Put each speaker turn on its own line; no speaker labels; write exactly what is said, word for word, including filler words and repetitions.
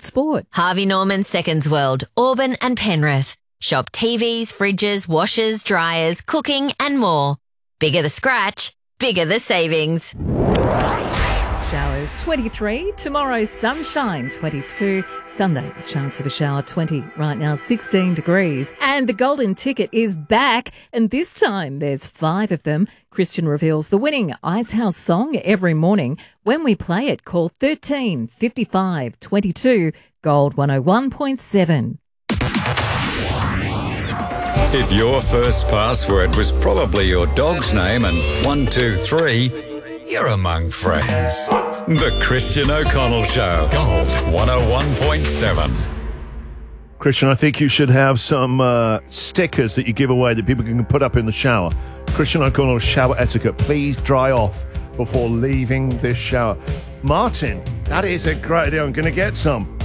sport.
Harvey Norman Seconds World, Auburn and Penrith. Shop T Vs, fridges, washers, dryers, cooking and more. Bigger the scratch, bigger the savings.
Showers twenty-three, tomorrow's sunshine twenty-two, Sunday a chance of a shower twenty, right now sixteen degrees. And the golden ticket is back, and this time there's five of them. Christian reveals the winning Icehouse song every morning. When we play it, call thirteen fifty-five twenty-two, Gold one oh one point seven.
If your first password was probably your dog's name and one two three, you're among friends. The Christian O'Connell Show. Gold one oh one point seven.
Christian, I think you should have some uh, stickers that you give away that people can put up in the shower. Christian O'Connell shower etiquette. Please dry off before leaving this shower. Martin, that is a great idea. I'm going to get some.